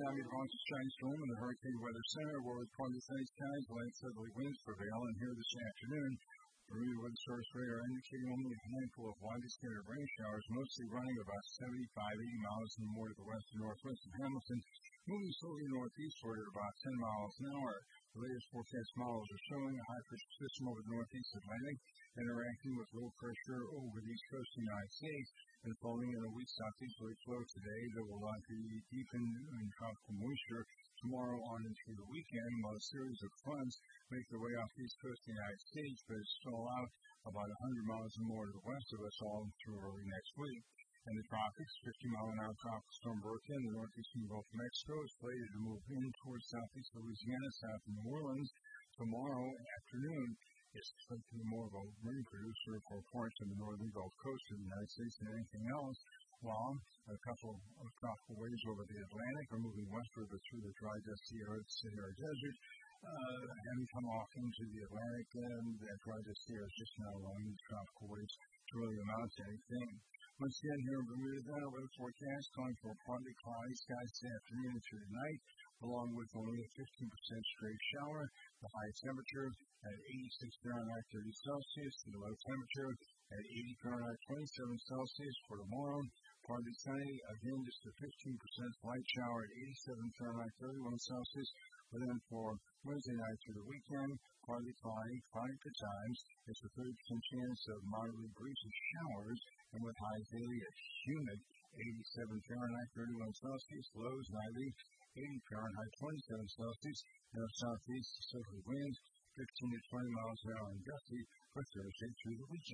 I'm your host, Shine Storm in the Hurricane Weather Center, where with partly sunny skies, light southerly winds prevail. And here this afternoon, Bermuda Weather Service radar indicating only a handful of widely scattered rain showers, mostly running about 75-80 miles and more to the west and northwest of Hamilton, moving slowly northeastward at about 10 miles an hour. The latest forecast models are showing a high-pressure system over the northeast Atlantic interacting with low pressure over the east coast of the United States and falling in a weak southeasterly flow today that will likely deepen in tropical moisture tomorrow on into the weekend, while a series of fronts make their way off the east coast of the United States, but stall out about 100 miles or more to the west of us all through early next week. In the tropics, 50-mile-an-hour tropical storm Bertha in the northeastern Gulf of Mexico is slated to move in towards southeast Louisiana, south of New Orleans tomorrow afternoon. It's expected to be more of a rain producer for parts of the northern Gulf Coast of the United States than anything else, while a couple of tropical waves over the Atlantic are moving westward through the dry Sahara Desert, having come off into the Atlantic, and that dry Sahara is just now allowing these tropical waves to really amount to anything. Once again, here in Bermuda, the weather forecast calling for partly cloudy skies this afternoon and through the night, along with only a 15% straight shower. The high temperature at 86 Fahrenheit, 30 Celsius. The low temperature at 80 Fahrenheit, 27 Celsius for tomorrow. Partly sunny, again just a 15% light shower at 87 Fahrenheit, 31 Celsius. But then for Wednesday night through the weekend, partly cloudy at times. It's a 30% chance of moderately breezy showers, and with highs daily at humid 87 Fahrenheit, 31 Celsius. Lows nightly 80 Fahrenheit, 27 Celsius. Now southeast southerly winds 15 to 20 miles an hour and gusty for Thursday through the weekend.